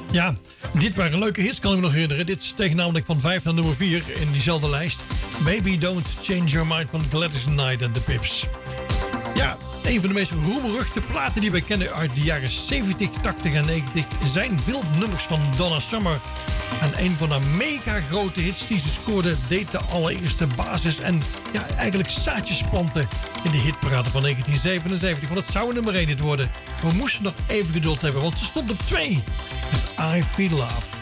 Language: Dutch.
Ja, dit waren leuke hits, kan ik me nog herinneren. Dit steeg namelijk van 5 naar nummer 4 in diezelfde lijst. Baby Don't Change Your Mind van Gladys Knight en The Pips. Ja, een van de meest roemruchte platen die wij kennen uit de jaren 70, 80 en 90... zijn veel nummers van Donna Summer. En een van de mega grote hits die ze scoorde deed de allereerste basis en ja, eigenlijk zaadjes planten in de hitparade van 1977. Want het zou nummer 1 hit worden. We moesten nog even geduld hebben, want ze stond op 2 met I Feel Love.